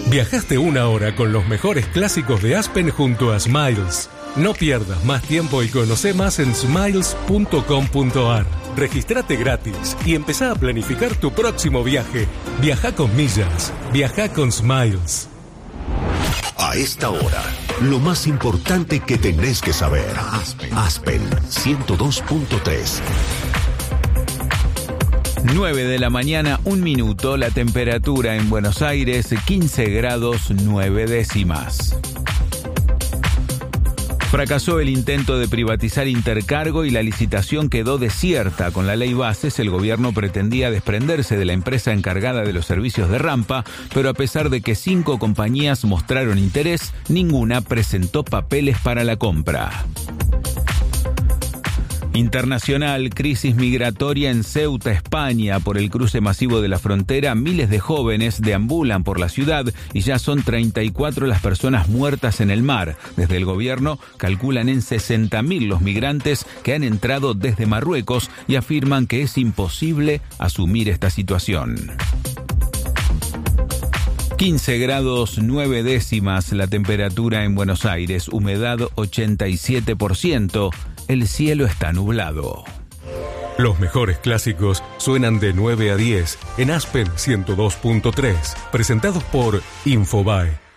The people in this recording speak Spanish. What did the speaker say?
Viajaste una hora con los mejores clásicos de Aspen junto a Smiles. No pierdas más tiempo y conoce más en smiles.com.ar. Regístrate gratis y empezá a planificar tu próximo viaje. Viaja con millas. Viaja con Smiles. A esta hora, lo más importante que tenés que saber. Aspen 102.3. 9 de la mañana, 1 minuto. La temperatura en Buenos Aires, 15 grados 9 décimas. Fracasó el intento de privatizar Intercargo y la licitación quedó desierta. Con la ley Bases, el gobierno pretendía desprenderse de la empresa encargada de los servicios de rampa, pero a pesar de que 5 compañías mostraron interés, ninguna presentó papeles para la compra. Internacional, crisis migratoria en Ceuta, España. Por el cruce masivo de la frontera, miles de jóvenes deambulan por la ciudad y ya son 34 las personas muertas en el mar. Desde el gobierno calculan en 60.000 los migrantes que han entrado desde Marruecos y afirman que es imposible asumir esta situación. 15 grados 9 décimas la temperatura en Buenos Aires, humedad 87%. El cielo está nublado. Los mejores clásicos suenan de 9 a 10 en Aspen 102.3, presentados por Infobae.